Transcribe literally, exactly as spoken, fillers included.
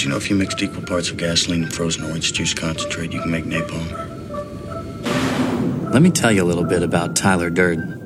you know if you mixed equal parts of gasoline and frozen orange juice concentrate, you can make napalm? Let me tell you a little bit about Tyler Durden.